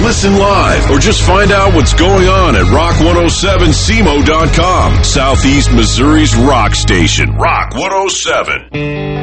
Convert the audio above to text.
listen live, or just find out what's going on at rock107semo.com. Southeast Missouri's rock station, Rock 107.